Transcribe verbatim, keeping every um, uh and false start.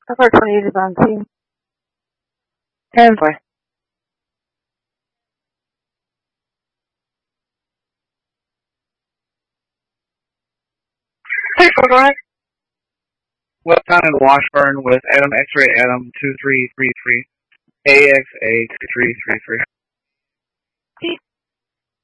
Cover twenty to nineteen. And boy. Hey, Corduroy. West Town and Washburn with Adam X-ray Adam two three three three A X A two three three three.